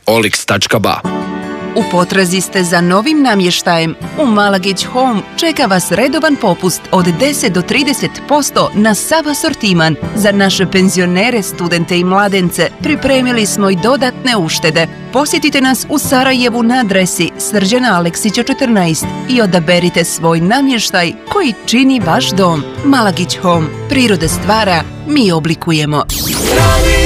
olix.ba. U potrazi ste za novim namještajem? U Malagić Home čeka vas redovan popust od 10 do 30% na sav asortiman. Za naše penzionere, studente i mladence pripremili smo i dodatne uštede. Posjetite nas u Sarajevu na adresi Srđana Aleksića 14 i odaberite svoj namještaj koji čini vaš dom. Malagić Home. Prirode stvara, mi oblikujemo.